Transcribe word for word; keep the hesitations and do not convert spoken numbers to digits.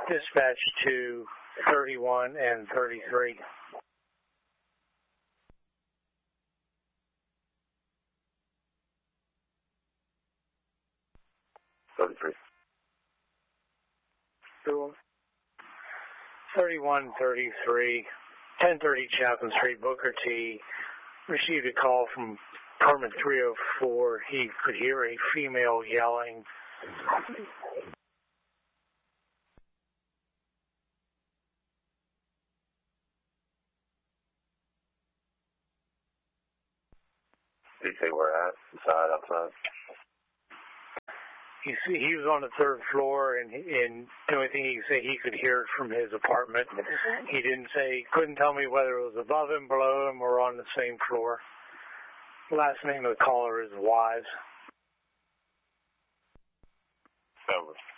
Dispatch to thirty-one and thirty-three. thirty-three. thirty-one thirty-three, ten thirty Chapman Street, Booker T. Received a call from apartment three oh four. He could hear a female yelling. Did he say where at? Inside, outside? He, he was on the third floor, and, and the only thing he could say, he could hear it from his apartment. He didn't say, couldn't tell me whether it was above him, below him, or on the same floor. Last name of the caller is Wise. Over.